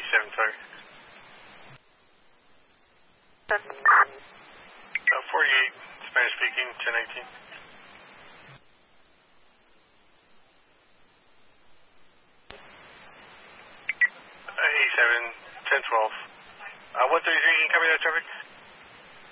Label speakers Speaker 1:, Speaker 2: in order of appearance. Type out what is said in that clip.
Speaker 1: 7, sorry. 48, Spanish speaking, 1019. 87, 1012. 133, can you copy that traffic?